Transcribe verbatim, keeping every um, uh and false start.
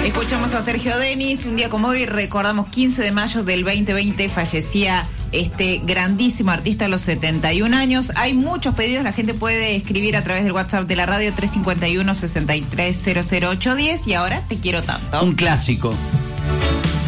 Escuchamos a Sergio Denis. Un día como hoy recordamos quince de mayo del veinte veinte fallecía este grandísimo artista a los setenta y un años. Hay muchos pedidos, la gente puede escribir a través del WhatsApp de la radio tres cinco uno, seis tres cero cero ocho uno cero. Y ahora Te quiero tanto. Un clásico.